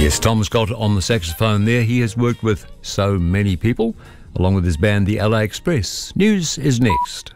Yes, Tom Scott on the saxophone there. He has worked with so many people, along with his band, the LA Express. News is next.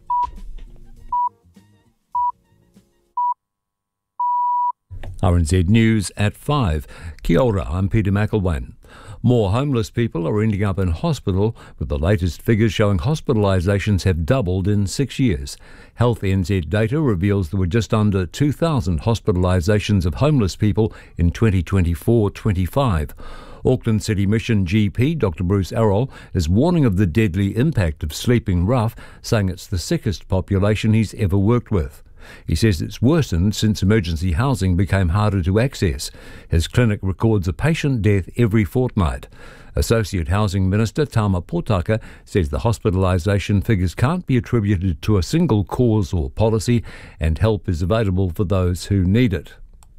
RNZ News at 5. Kia ora, I'm Peter McElwain. More homeless people are ending up in hospital, with the latest figures showing hospitalisations have doubled in 6 years. Health NZ data reveals there were just under 2,000 hospitalisations of homeless people in 2024-25. Auckland City Mission GP Dr Bruce Errol is warning of the deadly impact of sleeping rough, saying it's the sickest population he's ever worked with. He says it's worsened since emergency housing became harder to access. His clinic records a patient death every fortnight. Associate Housing Minister Tama Potaka says the hospitalisation figures can't be attributed to a single cause or policy, and help is available for those who need it.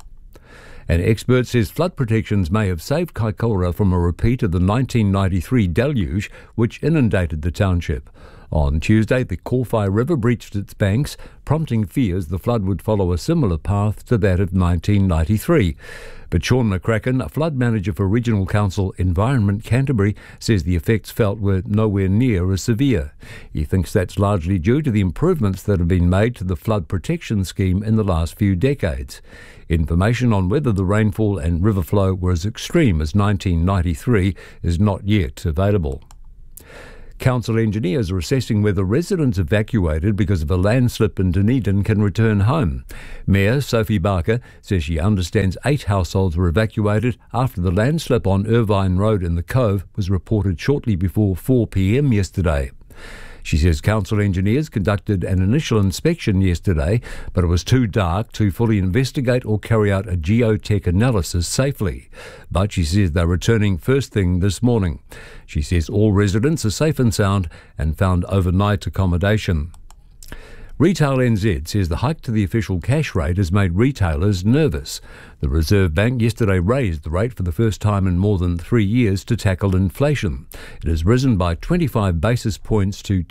An expert says flood protections may have saved Kaikoura from a repeat of the 1993 deluge which inundated the township. On Tuesday, the Kowhai River breached its banks, prompting fears the flood would follow a similar path to that of 1993. But Sean McCracken, a flood manager for Regional Council Environment Canterbury, says the effects felt were nowhere near as severe. He thinks that's largely due to the improvements that have been made to the flood protection scheme in the last few decades. Information on whether the rainfall and river flow were as extreme as 1993 is not yet available. Council engineers are assessing whether residents evacuated because of a landslip in Dunedin can return home. Mayor Sophie Barker says she understands 8 households were evacuated after the landslip on Irvine Road in the Cove was reported shortly before 4 p.m. yesterday. She says council engineers conducted an initial inspection yesterday, but it was too dark to fully investigate or carry out a geotech analysis safely. But she says they're returning first thing this morning. She says all residents are safe and sound and found overnight accommodation. Retail NZ says the hike to the official cash rate has made retailers nervous. The Reserve Bank yesterday raised the rate for the first time in more than 3 years to tackle inflation. It has risen by 25 basis points to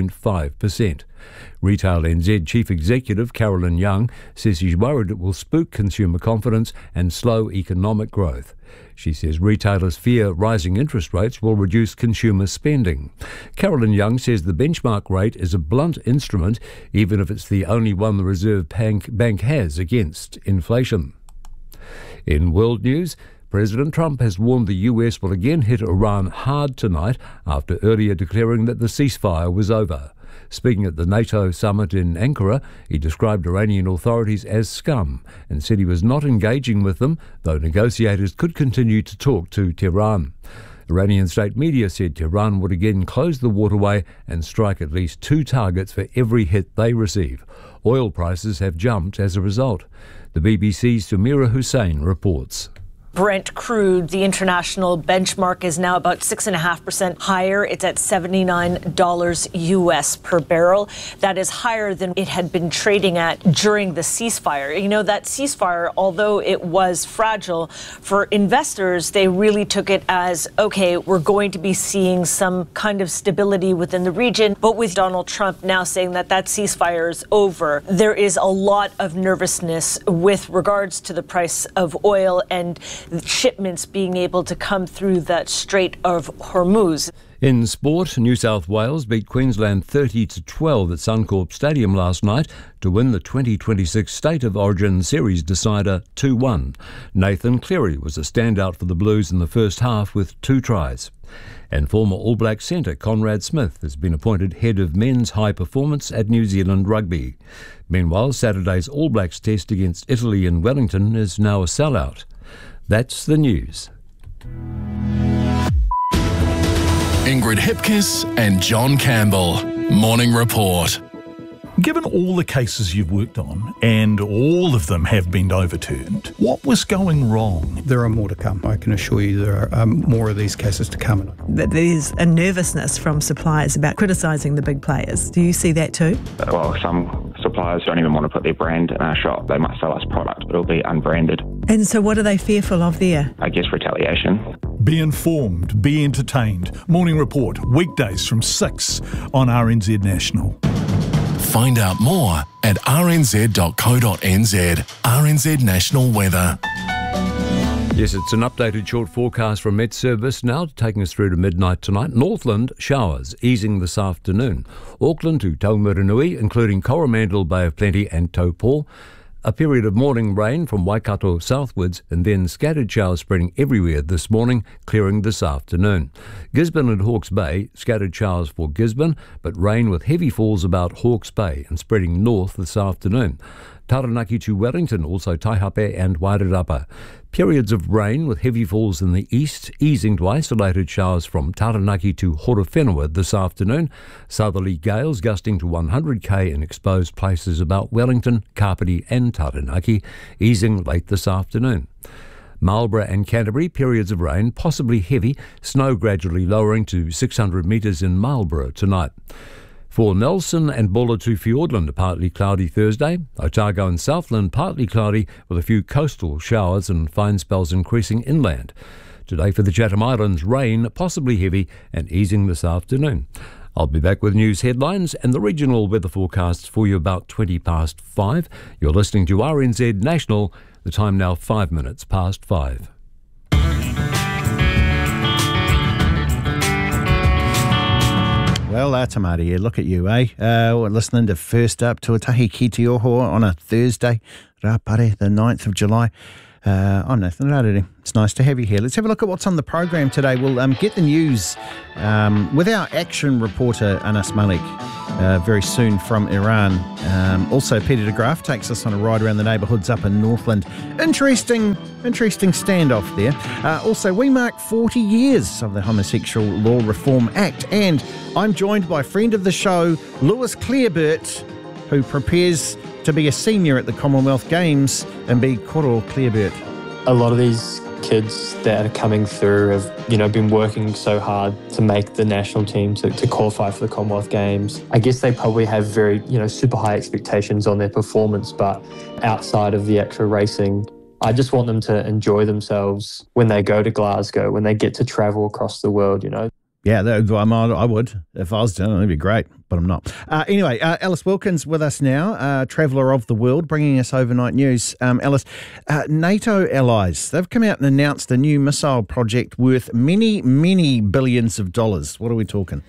2.5%. Retail NZ Chief Executive Carolyn Young says she's worried it will spook consumer confidence and slow economic growth. She says retailers fear rising interest rates will reduce consumer spending. Carolyn Young says the benchmark rate is a blunt instrument, even if it's the only one the Reserve Bank has against inflation. In world news, President Trump has warned the US will again hit Iran hard tonight after earlier declaring that the ceasefire was over. Speaking at the NATO summit in Ankara, he described Iranian authorities as scum and said he was not engaging with them, though negotiators could continue to talk to Tehran. Iranian state media said Tehran would again close the waterway and strike at least 2 targets for every hit they receive. Oil prices have jumped as a result. The BBC's Samira Hussein reports. Brent crude, the international benchmark, is now about 6.5% higher. It's at $79 US per barrel. That is higher than it had been trading at during the ceasefire. You know, that ceasefire, although it was fragile, for investors, they really took it as, okay, we're going to be seeing some kind of stability within the region. But with Donald Trump now saying that that ceasefire is over, there is a lot of nervousness with regards to the price of oil and shipments being able to come through that Strait of Hormuz. In sport, New South Wales beat Queensland 30-12 at Suncorp Stadium last night to win the 2026 State of Origin Series decider 2-1. Nathan Cleary was a standout for the Blues in the first half with 2 tries. And former All Black centre Conrad Smith has been appointed head of men's high performance at New Zealand Rugby. Meanwhile, Saturday's All Blacks test against Italy in Wellington is now a sellout. That's the news. Ingrid Hipkiss and John Campbell. Morning Report. Given all the cases you've worked on, and all of them have been overturned, what was going wrong? There are more to come. I can assure you there are more of these cases to come. There's a nervousness from suppliers about criticising the big players. Do you see that too? Well, some suppliers don't even want to put their brand in our shop. They might sell us product, but it'll be unbranded. And so what are they fearful of there? I guess retaliation. Be informed, be entertained. Morning Report, weekdays from 6 on RNZ National. Find out more at rnz.co.nz. RNZ National Weather. Yes, it's an updated short forecast from Met Service now taking us through to midnight tonight. Northland, showers easing this afternoon. Auckland to Taumarunui, including Coromandel, Bay of Plenty and Taupo. A period of morning rain from Waikato southwards and then scattered showers spreading everywhere this morning, clearing this afternoon. Gisborne and Hawke's Bay, scattered showers for Gisborne, but rain with heavy falls about Hawke's Bay and spreading north this afternoon. Taranaki to Wellington, also Taihape and Wairarapa. Periods of rain with heavy falls in the east, easing to isolated showers from Taranaki to Horowhenua this afternoon. Southerly gales gusting to 100k in exposed places about Wellington, Kapiti and Taranaki, easing late this afternoon. Marlborough and Canterbury, periods of rain, possibly heavy, snow gradually lowering to 600 metres in Marlborough tonight. For Nelson and Bulla to Fiordland, partly cloudy Thursday. Otago and Southland, partly cloudy with a few coastal showers and fine spells increasing inland. Today for the Chatham Islands, rain, possibly heavy and easing this afternoon. I'll be back with news headlines and the regional weather forecasts for you about 5:20. You're listening to RNZ National, the time now 5 minutes past 5. Well, Tamari here, look at you, eh? We're listening to First Up, Tuatahi Ki Te Oho on a Thursday, Rapare, the 9th of July. I'm Nathan Rarere. It's nice to have you here. Let's have a look at what's on the program today. We'll get the news with our action reporter, Anas Malik, very soon from Iran. Also, Peter de Graaf takes us on a ride around the neighbourhoods up in Northland. Interesting standoff there. Also, we mark 40 years of the Homosexual Law Reform Act, and I'm joined by friend of the show, Lewis Clareburt, who prepares to be a senior at the Commonwealth Games and be Koro Clareburt. A lot of these kids that are coming through have, been working so hard to make the national team to qualify for the Commonwealth Games. I guess they probably have very, super high expectations on their performance, but outside of the actual racing, I just want them to enjoy themselves when they go to Glasgow, when they get to travel across the world, Yeah, I would. If I was doing it, it'd be great, but I'm not. Anyway, Alice Wilkins with us now, traveller of the world, bringing us overnight news. Alice, NATO allies, they've come out and announced a new missile project worth many, many billions of dollars. What are we talking?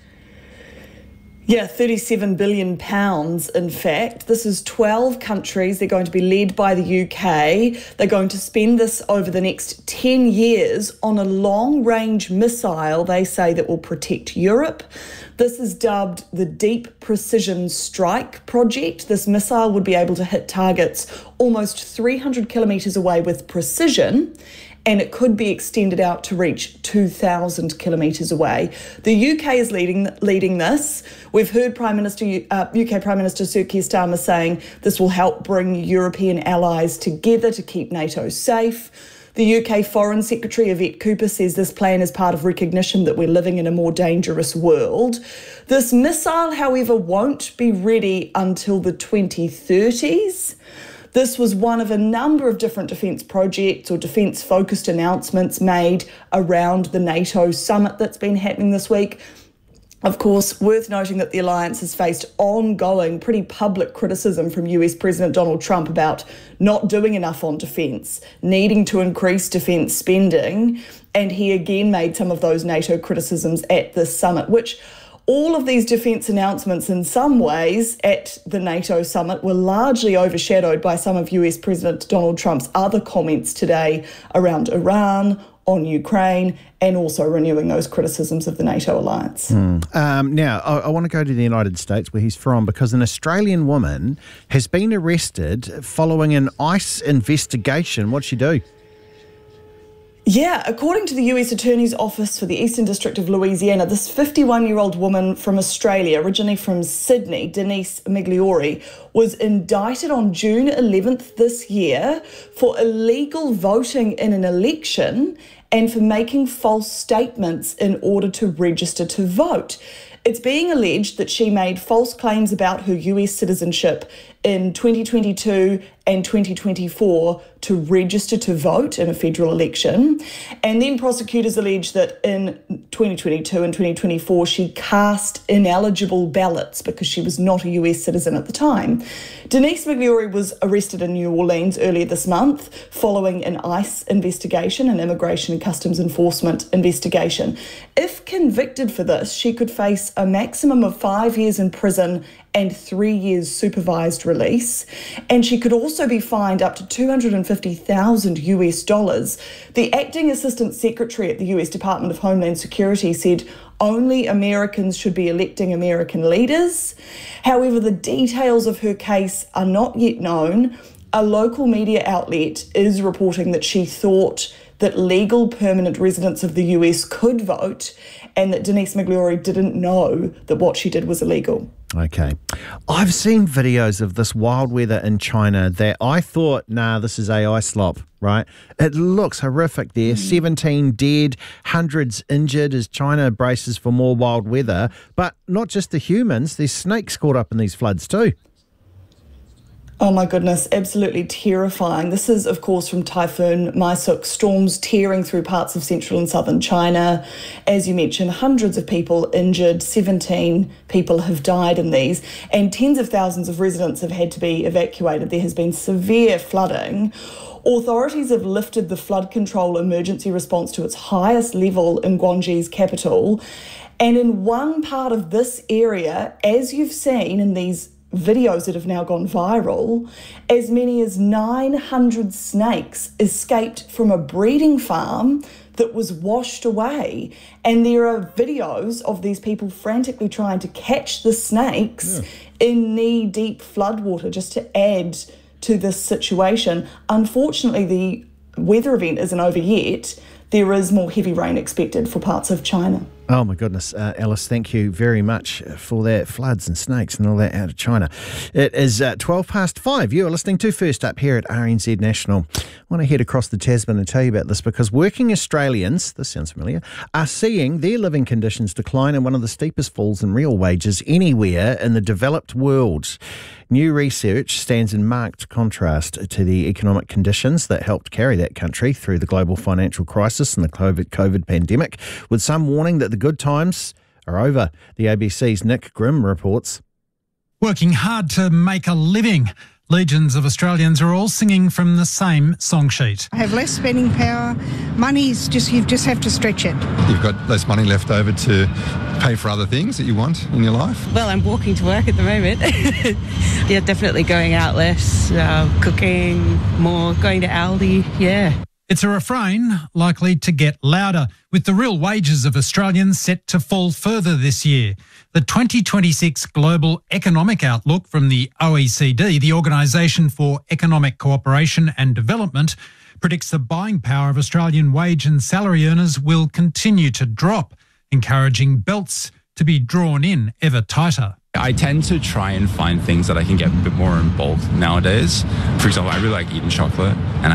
Yeah, £37 billion, in fact. This is 12 countries. They're going to be led by the UK. They're going to spend this over the next 10 years on a long-range missile, they say, that will protect Europe. This is dubbed the Deep Precision Strike Project. This missile would be able to hit targets almost 300 kilometres away with precision, and it could be extended out to reach 2,000 kilometres away. The UK is leading this. We've heard UK Prime Minister Sir Keir Starmer saying this will help bring European allies together to keep NATO safe. The UK Foreign Secretary Yvette Cooper says this plan is part of recognition that we're living in a more dangerous world. This missile, however, won't be ready until the 2030s. This was one of a number of different defence projects or defence-focused announcements made around the NATO summit that's been happening this week. Of course, worth noting that the alliance has faced ongoing, pretty public criticism from US President Donald Trump about not doing enough on defence, needing to increase defence spending, and he again made some of those NATO criticisms at this summit, which all of these defence announcements in some ways at the NATO summit were largely overshadowed by some of US President Donald Trump's other comments today around Iran, on Ukraine, and also renewing those criticisms of the NATO alliance. Now, I want to go to the United States where he's from because an Australian woman has been arrested following an ICE investigation. What'd she do? Yeah, according to the US Attorney's Office for the Eastern District of Louisiana, this 51-year-old woman from Australia, originally from Sydney, Denise Migliori, was indicted on June 11th this year for illegal voting in an election and for making false statements in order to register to vote. It's being alleged that she made false claims about her US citizenship in 2022 and 2024 to register to vote in a federal election. And then prosecutors allege that in 2022 and 2024, she cast ineligible ballots because she was not a US citizen at the time. Denise Migliore was arrested in New Orleans earlier this month following an ICE investigation, an Immigration and Customs Enforcement investigation. If convicted for this, she could face a maximum of 5 years in prison and 3 years supervised release. And she could also be fined up to $250,000 US. The acting assistant secretary at the US Department of Homeland Security said only Americans should be electing American leaders. However, the details of her case are not yet known. A local media outlet is reporting that she thought that legal permanent residents of the US could vote and that Denise Migliore didn't know that what she did was illegal. Okay. I've seen videos of this wild weather in China that I thought, this is AI slop, right? It looks horrific there. 17 dead, hundreds injured as China braces for more wild weather. But not just the humans, there's snakes caught up in these floods too. Oh my goodness, absolutely terrifying. This is, of course, from Typhoon Maisuk, storms tearing through parts of central and southern China. As you mentioned, hundreds of people injured, 17 people have died in these, and tens of thousands of residents have had to be evacuated. There has been severe flooding. Authorities have lifted the flood control emergency response to its highest level in Guangxi's capital. And in one part of this area, as you've seen in these videos that have now gone viral, as many as 900 snakes escaped from a breeding farm that was washed away. And there are videos of these people frantically trying to catch the snakes in knee-deep floodwater just to add to this situation. Unfortunately, the weather event isn't over yet. There is more heavy rain expected for parts of China. Oh my goodness, Alice, thank you very much for that. Floods and snakes and all that out of China. It is 5:12. You are listening to First Up here at RNZ National. I want to head across the Tasman and tell you about this because working Australians, this sounds familiar, are seeing their living conditions decline in one of the steepest falls in real wages anywhere in the developed world. New research stands in marked contrast to the economic conditions that helped carry that country through the global financial crisis and the COVID pandemic, with some warning that the good times are over. The ABC's Nick Grimm reports. Working hard to make a living. Legions of Australians are all singing from the same song sheet. I have less spending power. Money's just, you just have to stretch it. You've got less money left over to pay for other things that you want in your life? Well, I'm walking to work at the moment. Yeah, definitely going out less, cooking more, going to Aldi, yeah. It's a refrain likely to get louder, with the real wages of Australians set to fall further this year. The 2026 Global Economic Outlook from the OECD, the Organisation for Economic Cooperation and Development, predicts the buying power of Australian wage and salary earners will continue to drop, encouraging belts to be drawn in ever tighter. I tend to try and find things that I can get a bit more in bulk nowadays. For example, I really like eating chocolate, and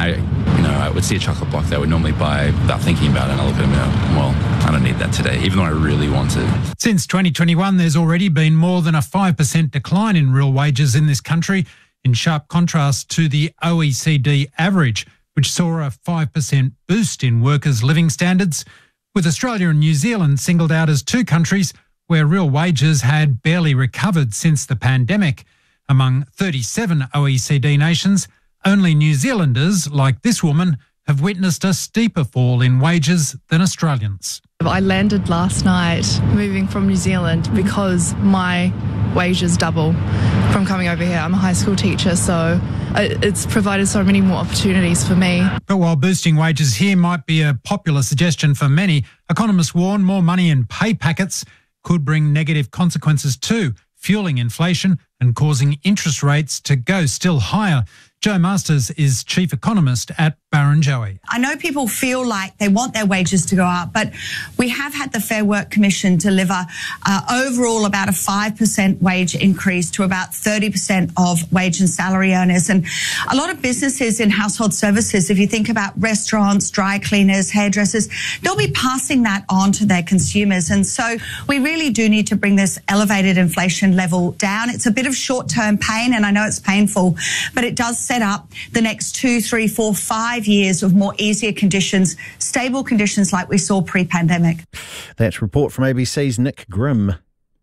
I would see a chocolate block that I would normally buy without thinking about it, and I look at it and go, well, I don't need that today, even though I really want it. Since 2021, there's already been more than a 5% decline in real wages in this country, in sharp contrast to the OECD average, which saw a 5% boost in workers' living standards, with Australia and New Zealand singled out as two countries where real wages had barely recovered since the pandemic. Among 37 OECD nations, only New Zealanders, like this woman, have witnessed a steeper fall in wages than Australians. I landed last night moving from New Zealand because my wages double from coming over here. I'm a high school teacher, so it's provided so many more opportunities for me. But while boosting wages here might be a popular suggestion for many, economists warn more money in pay packets could bring negative consequences too, fueling inflation and causing interest rates to go still higher. Jo Masters is chief economist at Barrenjoey. I know people feel like they want their wages to go up, but we have had the Fair Work Commission deliver overall about a 5% wage increase to about 30% of wage and salary earners. And a lot of businesses in household services, if you think about restaurants, dry cleaners, hairdressers, they'll be passing that on to their consumers. And so we really do need to bring this elevated inflation level down. It's a bit of short-term pain, and I know it's painful, but it does set set up the next 2, 3, 4, 5 years of more easier conditions, stable conditions like we saw pre-pandemic. That's a report from ABC's Nick Grimm.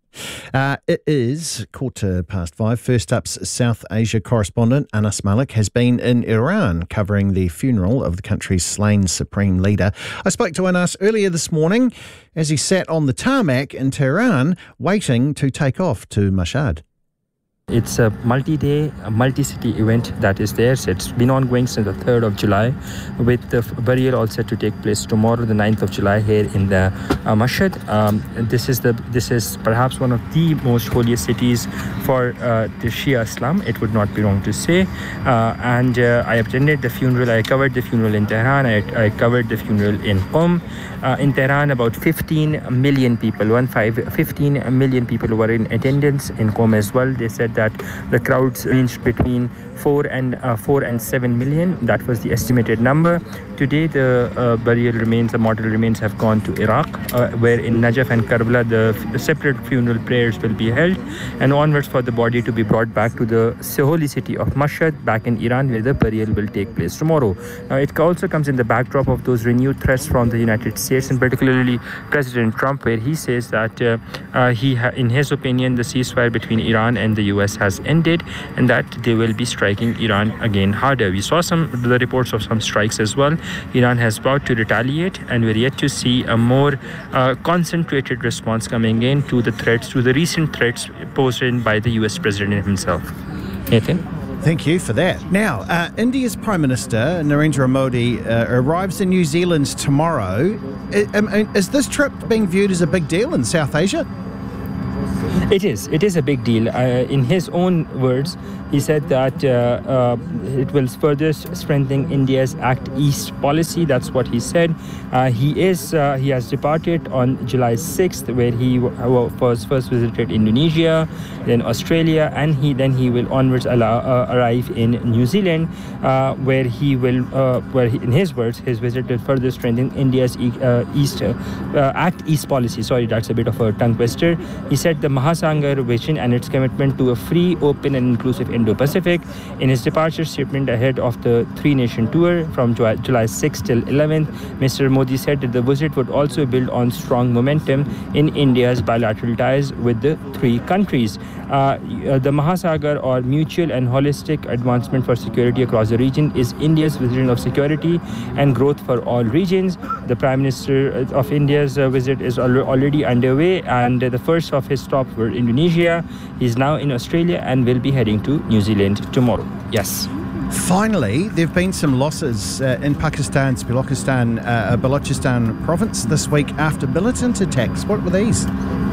It is 5:15. First up's South Asia correspondent Anas Malik has been in Iran covering the funeral of the country's slain supreme leader. I spoke to Anas earlier this morning as he sat on the tarmac in Tehran waiting to take off to Mashhad. It's a multi-day, multi-city event that is there. So it's been ongoing since the 3rd of July, with the burial all set to take place tomorrow, the 9th of July, here in the Mashhad. This is perhaps one of the most holiest cities for the Shia Islam. It would not be wrong to say. And I attended the funeral. I covered the funeral in Tehran. I covered the funeral in Qom. In Tehran, about 15 million people, 15 million people were in attendance. In Qom as well, they said that the crowds ranged between 4 and 7 million. That was the estimated number. Today, the mortal remains have gone to Iraq, where in Najaf and Karbala, the separate funeral prayers will be held, and onwards for the body to be brought back to the holy city of Mashhad, back in Iran, where the burial will take place tomorrow. Now, it also comes in the backdrop of those renewed threats from the United States, and particularly President Trump, where he says that in his opinion, the ceasefire between Iran and the US has ended, and that they will be striking Iran again harder. We saw the reports of some strikes as well. Iran has vowed to retaliate, and we're yet to see a more concentrated response coming in to the recent threats posed in by the US President himself. Nathan? Thank you for that. Now, India's Prime Minister, Narendra Modi, arrives in New Zealand tomorrow. Is this trip being viewed as a big deal in South Asia? It is a big deal. In his own words, he said that it will further strengthen India's Act East policy. That's what he said. He has departed on July 6th, where he was first visited Indonesia, then Australia, and he will onwards arrive in New Zealand, where in his words, his visit will further strengthen India's Act East policy. Sorry, that's a bit of a tongue twister. He said the Mahasagar vision and its commitment to a free, open and inclusive Indo-Pacific. In his departure statement ahead of the three-nation tour from July 6th till 11th, Mr. Modi said that the visit would also build on strong momentum in India's bilateral ties with the three countries. The Mahasagar, or mutual and holistic advancement for security across the region, is India's vision of security and growth for all regions. The Prime Minister of India's visit is already underway, and the first of his stops were Indonesia. He's now in Australia and will be heading to New Zealand tomorrow. Yes. Finally, there have been some losses in Pakistan's Balochistan province this week after militant attacks. What were these?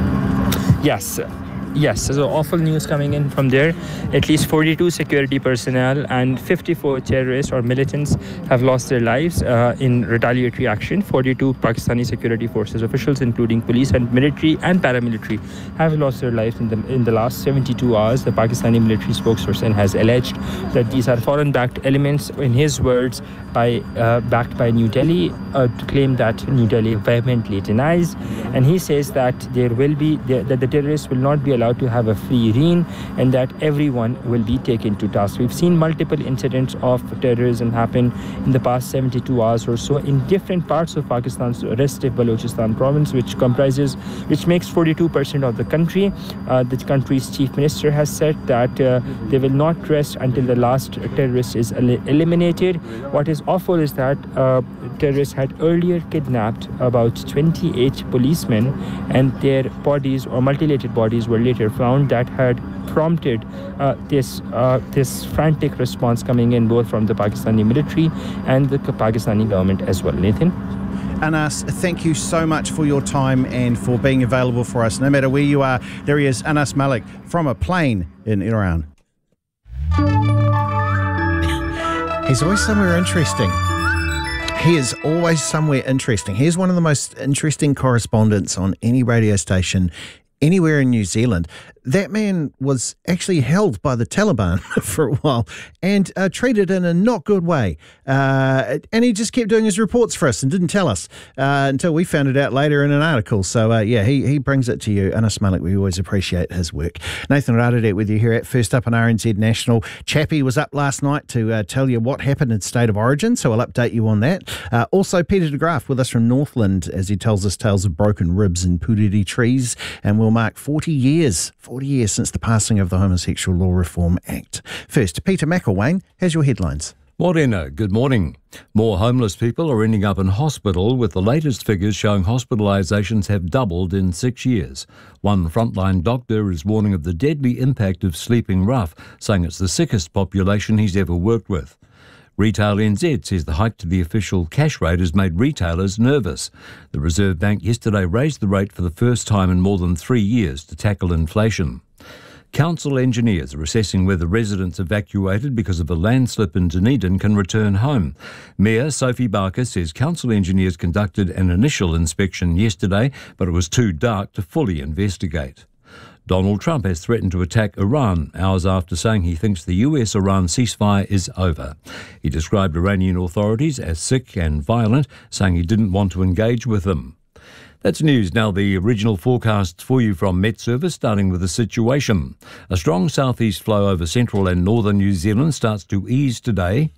Yes, so awful news coming in from there. At least 42 security personnel and 54 terrorists or militants have lost their lives in retaliatory action. 42 Pakistani security forces officials, including police and military and paramilitary, have lost their lives in the last 72 hours. The Pakistani military spokesperson has alleged that these are foreign-backed elements, in his words, backed by New Delhi, to claim that New Delhi vehemently denies. And he says that that the terrorists will not be allowed to have a free reign, and that everyone will be taken to task. We've seen multiple incidents of terrorism happen in the past 72 hours or so in different parts of Pakistan's restive Balochistan province, which makes 42% of the country. The country's chief minister has said that they will not rest until the last terrorist is eliminated. What is awful is that terrorists had earlier kidnapped about 28 policemen, and their bodies or mutilated bodies were later found. That had prompted this frantic response coming in both from the Pakistani military and the Pakistani government as well. Nathan? Anas, thank you so much for your time and for being available for us. No matter where you are, there he is, Anas Malik, from a plane in Iran. He's always somewhere interesting. He is always somewhere interesting. He's one of the most interesting correspondents on any radio station anywhere in New Zealand. that man was actually held by the Taliban for a while and treated in a not good way. And he just kept doing his reports for us and didn't tell us until we found it out later in an article. So, he brings it to you. Anas Malik, we always appreciate his work. Nathan Raradet with you here at First Up on RNZ National. Chappie was up last night to tell you what happened in State of Origin, so I'll update you on that. Also, Peter de Graaf with us from Northland as he tells us tales of broken ribs and puriri trees, and we'll mark 40 years since the passing of the Homosexual Law Reform Act. First, Peter McElwain has your headlines. Morena, good morning. More homeless people are ending up in hospital, with the latest figures showing hospitalisations have doubled in 6 years. One frontline doctor is warning of the deadly impact of sleeping rough, saying it's the sickest population he's ever worked with. Retail NZ says the hike to the official cash rate has made retailers nervous. The Reserve Bank yesterday raised the rate for the first time in more than 3 years to tackle inflation. Council engineers are assessing whether residents evacuated because of a landslip in Dunedin can return home. Mayor Sophie Barker says council engineers conducted an initial inspection yesterday, but it was too dark to fully investigate. Donald Trump has threatened to attack Iran hours after saying he thinks the US-Iran ceasefire is over. He described Iranian authorities as sick and violent, saying he didn't want to engage with them. That's news. Now the regional forecasts for you from Met Service, starting with the situation. A strong southeast flow over central and northern New Zealand starts to ease today,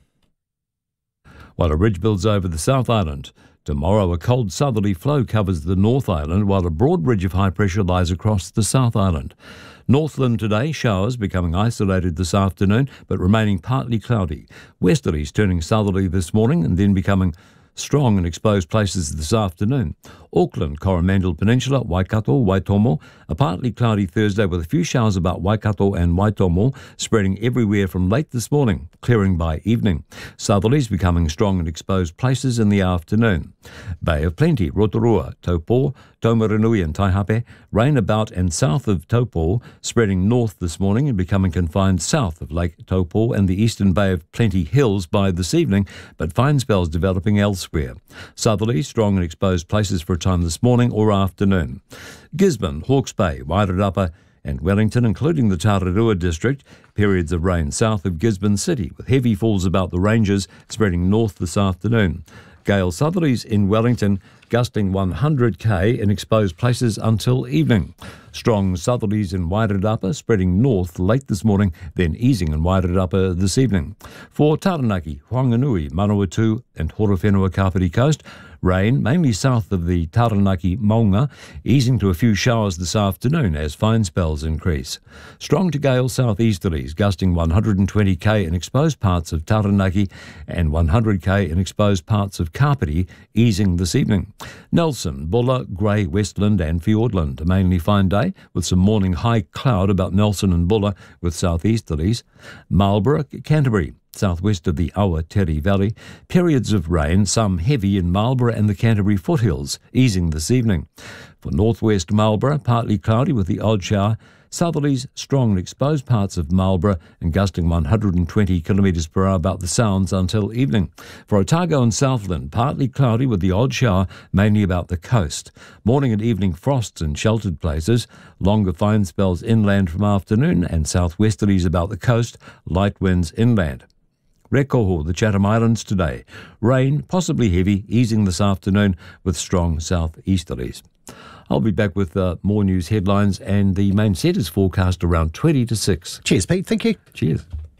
while a ridge builds over the South Island. Tomorrow, a cold southerly flow covers the North Island, while a broad ridge of high pressure lies across the South Island. Northland today, showers becoming isolated this afternoon, but remaining partly cloudy. Westerlies turning southerly this morning and then becoming strong in exposed places this afternoon. Auckland, Coromandel Peninsula, Waikato, Waitomo, a partly cloudy Thursday with a few showers about Waikato and Waitomo, spreading everywhere from late this morning, clearing by evening. Southerlies becoming strong in exposed places in the afternoon. Bay of Plenty, Rotorua, Taupo, Taumarunui and Taihape, rain about and south of Taupo, spreading north this morning and becoming confined south of Lake Taupo and the eastern Bay of Plenty Hills by this evening, but fine spells developing elsewhere. Southerlies strong in exposed places for a time this morning or afternoon. Gisborne, Hawke's Bay, Wairarapa and Wellington, including the Tararua district, periods of rain south of Gisborne City, with heavy falls about the ranges spreading north this afternoon. Gale southerlies in Wellington, gusting 100 km in exposed places until evening. Strong southerlies in Wairarapa, spreading north late this morning, then easing in Wairarapa this evening. For Taranaki, Whanganui, Manawatu and Horowhenua Kapiti Coast, rain mainly south of the Taranaki Maunga, easing to a few showers this afternoon as fine spells increase. Strong to gale southeasterlies, gusting 120 km in exposed parts of Taranaki and 100 km in exposed parts of Kapiti, easing this evening. Nelson, Bulla, Grey, Westland and Fiordland, a mainly fine day with some morning high cloud about Nelson and Bulla with southeasterlies. Marlborough, Canterbury, southwest of the Awa-Teri Valley, periods of rain, some heavy in Marlborough and the Canterbury foothills, easing this evening. For northwest Marlborough, partly cloudy with the odd shower. Southerlies strong in exposed parts of Marlborough and gusting 120 kilometres per hour about the Sounds until evening. For Otago and Southland, partly cloudy with the odd shower, mainly about the coast. Morning and evening frosts in sheltered places. Longer fine spells inland from afternoon and southwesterlies about the coast. Light winds inland. Rekoho, the Chatham Islands today. Rain, possibly heavy, easing this afternoon with strong southeasterlies. I'll be back with more news headlines and the main centres forecast around 20 to 6. Cheers, Pete. Thank you. Cheers.